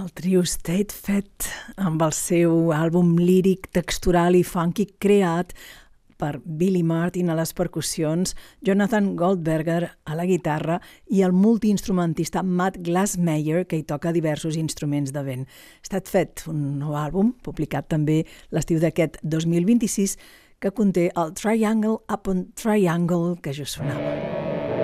El trio State Fet, amb el seu àlbum líric, textural i funky creat per Billy Martin a les percussions, Jonathan Goldberger a la guitarra i el multiinstrumentista Matt Glassmeyer, que hi toca diversos instruments de vent. State Fet, un nou àlbum, publicat també l'estiu d'aquest 2026, que conté el Triangle Upon Triangle que just sonava.